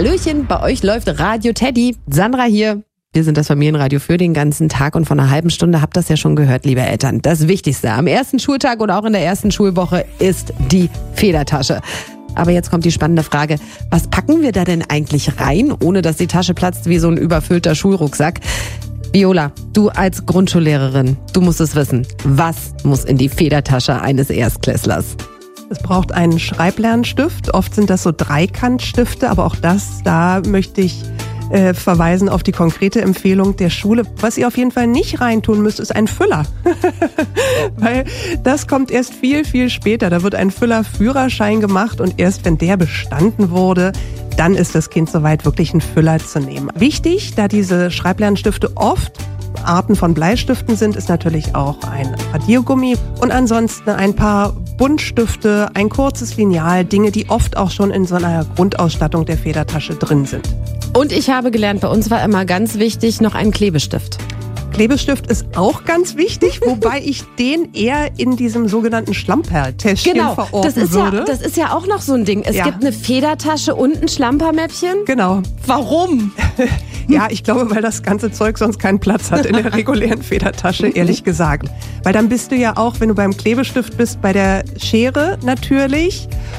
Hallöchen, bei euch läuft Radio Teddy. Sandra hier. Wir sind das Familienradio für den ganzen Tag und vor einer halben Stunde habt ihr das ja schon gehört, liebe Eltern. Das Wichtigste am ersten Schultag und auch in der ersten Schulwoche ist die Federtasche. Aber jetzt kommt die spannende Frage, was packen wir da denn eigentlich rein, ohne dass die Tasche platzt wie so ein überfüllter Schulrucksack? Viola, du als Grundschullehrerin, du musst es wissen. Was muss in die Federtasche eines Erstklässlers? Es braucht einen Schreiblernstift. Oft sind das so Dreikantstifte, aber auch da möchte ich verweisen auf die konkrete Empfehlung der Schule. Was ihr auf jeden Fall nicht reintun müsst, ist ein Füller. Weil das kommt erst viel, viel später. Da wird ein Füller-Führerschein gemacht und erst wenn der bestanden wurde, dann ist das Kind soweit, wirklich einen Füller zu nehmen. Wichtig, da diese Schreiblernstifte oft Arten von Bleistiften sind, ist natürlich auch ein Radiergummi und ansonsten ein paar Buntstifte, ein kurzes Lineal, Dinge, die oft auch schon in so einer Grundausstattung der Federtasche drin sind. Und ich habe gelernt, bei uns war immer ganz wichtig, noch ein Klebestift. Klebestift ist auch ganz wichtig, wobei ich den eher in diesem sogenannten Schlamperltäschchen verorten würde. Das ist ja auch noch so ein Ding. Es gibt eine Federtasche und ein Schlampermäppchen. Genau. Warum? Ja, ich glaube, weil das ganze Zeug sonst keinen Platz hat in der regulären Federtasche, ehrlich gesagt. Weil dann bist du ja auch, wenn du beim Klebestift bist, bei der Schere natürlich.